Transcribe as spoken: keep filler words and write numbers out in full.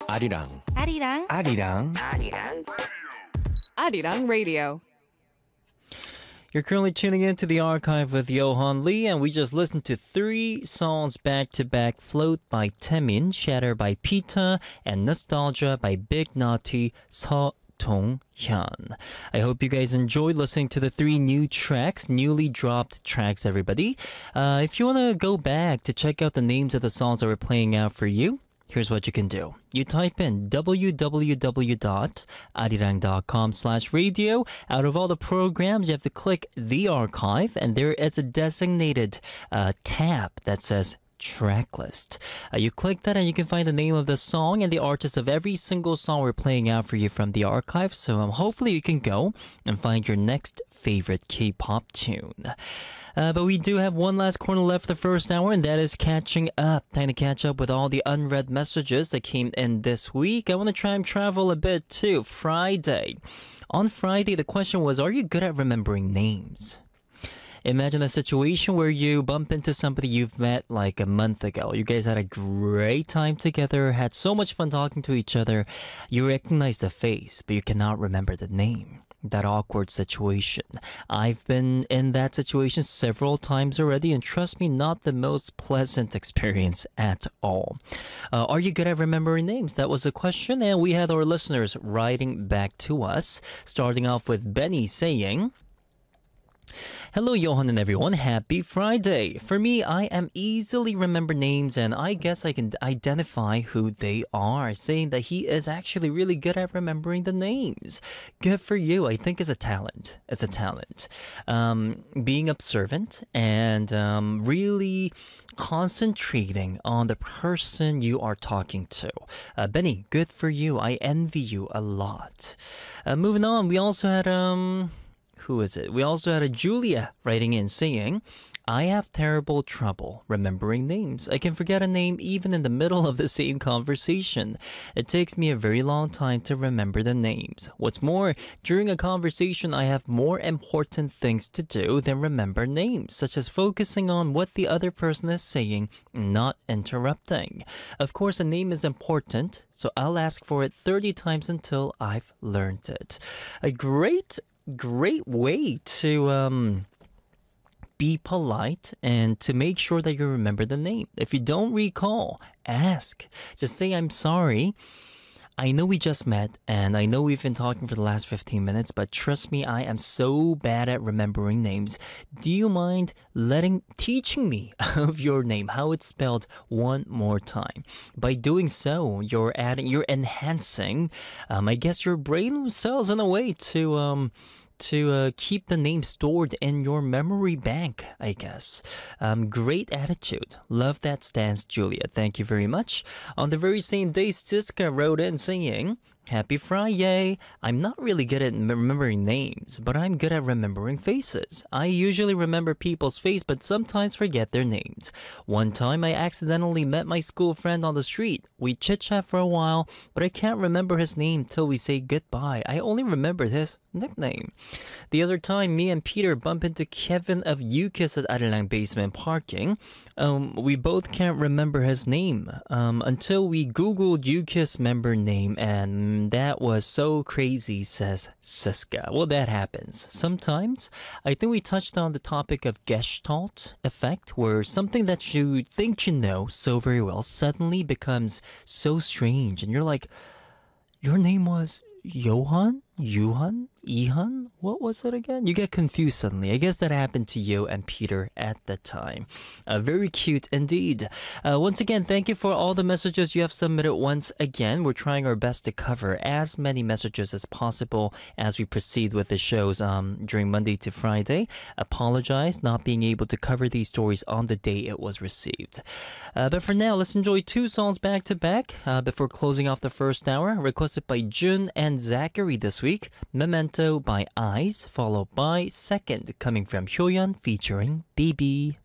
아리랑 아리랑 아리랑 Arirang Radio. You're currently tuning into the archive with Johan Lee, and we just listened to three songs back to back: Float by Taemin, Shatter by Pita, and Nostalgia by Big Naughty Seo Dong-hyun. I hope you guys enjoyed listening to the three new tracks, newly dropped tracks, everybody. Uh, if you want to go back to check out the names of the songs that were playing out for you, here's what you can do. You type in www.arirang.com slash radio. Out of all the programs, you have to click the archive, and there is a designated uh, tab that says track list. Uh, you click that and you can find the name of the song and the artist of every single song we're playing out for you from the archive. So um, hopefully you can go and find your next favorite K-pop tune. Uh, but we do have one last corner left the first hour, and that is catching up. Time to catch up with all the unread messages that came in this week. I want to try and travel a bit too. Friday. On Friday, the question was, are you good at remembering names? Imagine a situation where you bump into somebody you've met like a month ago. You guys had a great time together, had so much fun talking to each other. You recognize the face, but you cannot remember the name. That awkward situation. I've been in that situation several times already, and trust me, not the most pleasant experience at all. Uh, are you good at remembering names? That was the question, and we had our listeners writing back to us, starting off with Benny saying, "Hello, Johan and everyone. Happy Friday. For me, I am easily remember names, and I guess I can identify who they are, saying that he is actually really good at remembering the names. Good for you. I think it's a talent. It's a talent. Um, being observant and um, really concentrating on the person you are talking to. Uh, Benny, good for you. I envy you a lot. Uh, moving on, we also had... um. Who is it? We also had a Julia writing in saying, I have terrible trouble remembering names. I can forget a name even in the middle of the same conversation. It takes me a very long time to remember the names. What's more, during a conversation, I have more important things to do than remember names, such as focusing on what the other person is saying, not interrupting. Of course, a name is important, so I'll ask for it thirty times until I've learned it. A great Great way to um, be polite and to make sure that you remember the name. If you don't recall, ask. Just say, I'm sorry. I know we just met, and I know we've been talking for the last fifteen minutes, but trust me, I am so bad at remembering names. Do you mind letting, teaching me of your name, how it's spelled one more time? By doing so, you're adding, you're enhancing, um, I guess, your brain cells in a way to, um, to uh, keep the name stored in your memory bank, I guess. Um, great attitude. Love that stance, Julia. Thank you very much. On the very same day, Siska wrote in saying, Happy Friday! I'm not really good at remembering names, but I'm good at remembering faces. I usually remember people's face, but sometimes forget their names. One time, I accidentally met my school friend on the street. We chit-chat for a while, but I can't remember his name till we say goodbye. I only remembered his nickname. The other time, me and Peter bump into Kevin of Yukis at Arirang Basement Parking. Um, we both can't remember his name um, until we Googled Yukis member name, and that was so crazy, says Siska. Well, that happens. Sometimes, I think we touched on the topic of Gestalt effect, where something that you think you know so very well suddenly becomes so strange, and you're like, your name was Johan? Yuhan? Ihan? What was it again? You get confused suddenly. I guess that happened to you and Peter at the time. Uh, very cute indeed. Uh, once again, thank you for all the messages you have submitted once again. We're trying our best to cover as many messages as possible as we proceed with the shows um, during Monday to Friday. Apologize not being able to cover these stories on the day it was received. Uh, but for now, let's enjoy two songs back to back uh, before closing off the first hour. Requested by Jun and Zachary this week. Memento by Eyes, followed by Second, coming from Hyoyeon featuring B B.